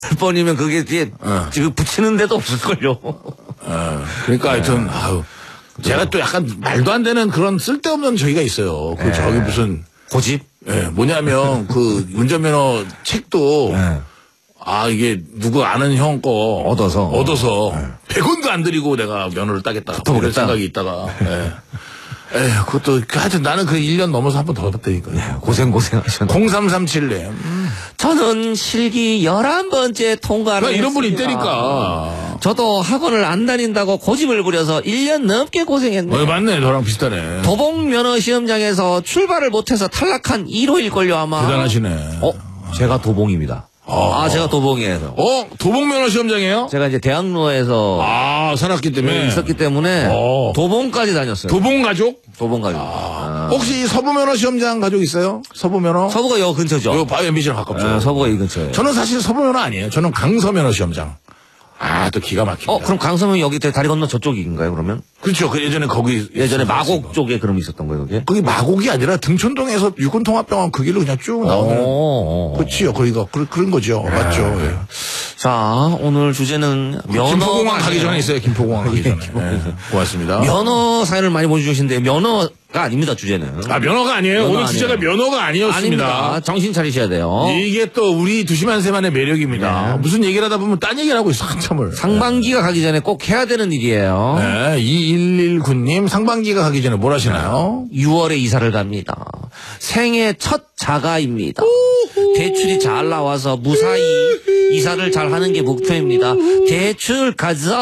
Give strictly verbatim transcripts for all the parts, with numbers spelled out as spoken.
번이면 그게 뒤에 어. 지금 붙이는 데도 없을걸요. 어, 그러니까 하여튼, 아유. 제가 또 약간 말도 안 되는 그런 쓸데없는 저기가 있어요. 그 네. 저기 무슨. 고집? 예, 뭐냐면 그 운전면허 책도 네. 아, 이게 누구 아는 형 거 얻어서. 얻어서 백 원도 안 들이고 내가 면허를 따겠다. 붙어보겠다. 이런 생각이 있다가. 예. 에휴, 그것도 하여튼 나는 그 일 년 넘어서 한 번 더 해봤다니까요. 고생 고생하셨네. 공삼삼칠님. 저는 실기 열한 번째 통과를 그러니까 이런 분이 했습니다. 있다니까. 저도 학원을 안 다닌다고 고집을 부려서 일 년 넘게 고생했네. 어, 맞네. 저랑 비슷하네. 도봉 면허 시험장에서 출발을 못해서 탈락한 일 호일걸요 아마. 대단하시네. 어? 제가 도봉입니다. 아, 아, 제가 도봉이에요. 어? 도봉면허 시험장이에요? 제가 이제 대학로에서 아, 살았기 때문에. 있었기 때문에 어. 도봉까지 다녔어요. 도봉 가족? 도봉 가족. 아. 혹시 서부면허 시험장 가족 있어요? 서부면허? 서부가 여 근처죠. 요 바이오 엠비씨랑 가깝죠. 네, 서부가 이 근처예요. 저는 사실 서부면허 아니에요. 저는 강서면허 시험장. 아, 또 기가 막힙니다. 어, 그럼 강서면 여기 다리 건너 저쪽인가요, 그러면? 그렇죠. 그 예전에 거기. 예전에 마곡 있었으니까. 쪽에 그럼 있었던 거예요, 그게? 거기 마곡이 아니라 등촌동에서 육군통합병원 그 길로 그냥 쭉 나오는. 어. 그렇지요. 거기가 그, 그런 거죠. 맞죠. 예. 자, 오늘 주제는 면허. 김포공항 가기 전에 있어요. 김포공항 가기 전에. 예. 고맙습니다. 면허 사연을 많이 보내주신데 면허가 아닙니다, 주제는. 아, 면허가 아니에요. 면허 오늘 주제가 아니에요. 면허가 아니었습니다. 아닙니다. 정신 차리셔야 돼요. 이게 또 우리 두시만세만의 매력입니다. 네. 무슨 얘기를 하다 보면 딴 얘기를 하고 있어, 한참을. 상반기가 가기 전에 꼭 해야 되는 일이에요. 네, 이일일구님 상반기가 가기 전에 뭘 하시나요? 유월에 이사를 갑니다. 생애 첫 자가입니다. 대출이 잘 나와서 무사히 이사를 잘 하는 게 목표입니다. 대출 가자!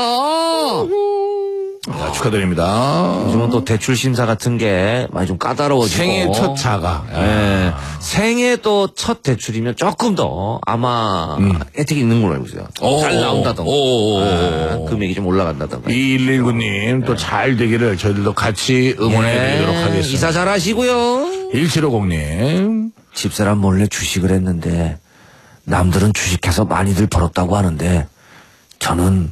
아, 축하드립니다. 요즘은 또 대출 심사 같은 게 많이 좀 까다로워지고. 생애 첫 자가. 예. 생애 또 첫 대출이면 조금 더 아마 혜택이 있는 걸로 알고 있어요. 오, 잘 나온다던가. 오, 예, 금액이 좀 올라간다던가. 이일일구님 또 잘 되기를 저희들도 같이 응원해 드리도록 예, 하겠습니다. 이사 잘 하시고요. 일칠오공님 집사람 몰래 주식을 했는데 남들은 주식해서 많이들 벌었다고 하는데 저는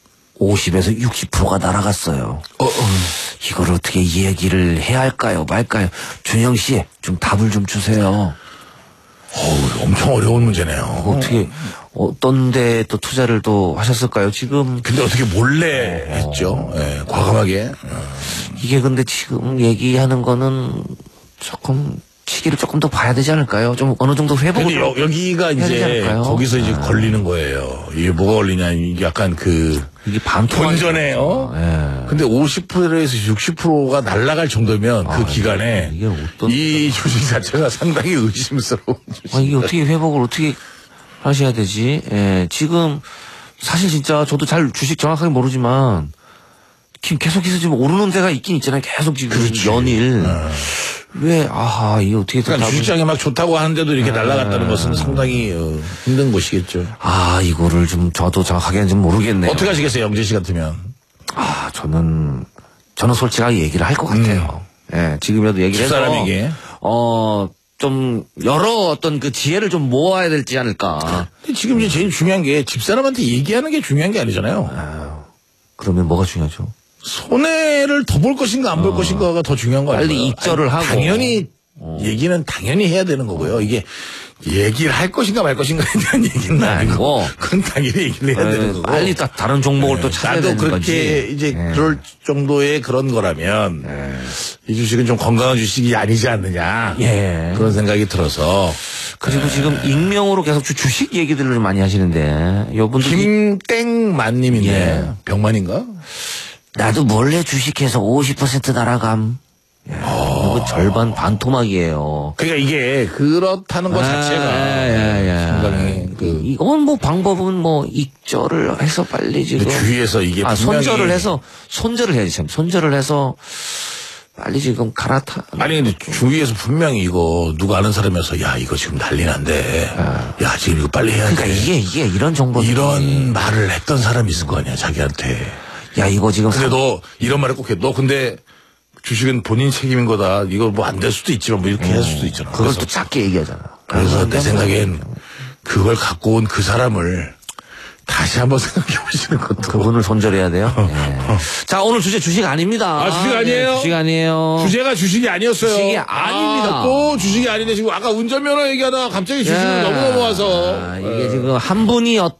오십에서 육십 퍼센트가 날아갔어요. 어, 어. 이걸 어떻게 얘기를 해야 할까요 말까요? 준영 씨 좀 답을 좀 주세요. 어우, 엄청 어려운 문제네요. 어떻게 어떤 데 또 투자를 또 하셨을까요? 지금 근데 어떻게 몰래 했죠? 예, 과감하게. 이게 근데 지금 얘기하는 거는 조금 시기를 조금 더 봐야 되지 않을까요? 좀 어느 정도 회복을 근데 여, 여기가 해야 되지 이제 않을까요? 거기서 이제 걸리는 거예요. 이게 뭐가 걸리냐, 이게 약간 그 이게 반토막 본전에 어? 예. 근데 오십 퍼센트에서 육십 퍼센트가 날아갈 정도면 그 기간에 이게 어떤 이 주식 자체가 상당히 의심스러운 주식. 아, 이게 어떻게 회복을 어떻게 하셔야 되지? 예, 지금 사실 진짜 저도 잘 주식 정확하게 모르지만 지금 계속해서 지금 오르는 데가 있긴 있잖아요. 계속 지금 연일. 왜, 아하, 이게 어떻게 그러니까 답을- 주식장이 막 좋다고 하는데도 이렇게 날아갔다는 것은 상당히 어, 힘든 것이겠죠. 아, 이거를 좀 저도 정확하게는 좀 모르겠네요. 어떻게 하시겠어요, 영재 씨 같으면? 아, 저는, 저는 솔직하게 얘기를 할 것 같아요. 예, 지금이라도 얘기를 해서. 집사람에게. 어, 좀, 여러 어떤 그 지혜를 좀 모아야 될지 않을까. 근데 지금 이제 제일 중요한 게 집사람한테 얘기하는 게 중요한 게 아니잖아요. 그러면 뭐가 중요하죠? 손해를 더 볼 것인가 안 볼 것인가가 더 중요한 거 아니에요? 빨리 입절을 하고. 당연히 얘기는 당연히 해야 되는 거고요. 이게 얘기를 할 것인가 말 것인가에 대한 얘기는 아니고 아니고. 그건 당연히 얘기를 해야 되는 거고. 빨리 딱 다른 종목을 또 찾아야 나도 되는 그렇게 거지. 이제 예. 그럴 정도의 그런 거라면 이 주식은 좀 건강한 주식이 아니지 않느냐. 예. 그런 생각이 들어서 그리고 지금 익명으로 계속 주- 주식 얘기들을 좀 많이 하시는데, 요분들. 김땡만님인데 예. 병만인가? 나도 몰래 주식해서 오십 퍼센트 날아감. 예. 이거 절반 반토막이에요. 그러니까 이게 그렇다는 것 자체가 예, 예. 상당히 그 이건 뭐 방법은 뭐 익절을 해서 빨리 지금. 주위에서 이게 아, 분명히 손절을 해서, 손절을 해야지 참. 손절을 해서 빨리 지금 갈아타. 아니 근데 주위에서 분명히 이거 누가 아는 사람이어서 야 이거 지금 난리 난데 야 지금 이거 빨리 해야 그러니까 돼 이게, 이게 이런 정보. 이런 말을 했던 사람이 있을 거 아니야 자기한테. 야, 이거 지금. 근데 너 이런 말을 꼭 해. 너 근데 주식은 본인 책임인 거다. 이거 뭐 안 될 수도 있지만 뭐 이렇게 할 수도 있잖아. 그걸 그래서, 또 작게 얘기하잖아. 그래서 내 생각엔 그걸 갖고 온 그 사람을 다시 한번 생각해 보시는 것도. 그분을 손절해야 돼요. 예. 자, 오늘 주제 주식 아닙니다. 아, 주식 아니에요? 예, 주식 아니에요. 주제가 주식이 아니었어요. 주식이 아닙니다. 아, 또 주식이 아닌데 지금 아까 운전면허 얘기하다가 갑자기 주식을 예. 너무 넘어와서. 아, 이게 지금 한 분이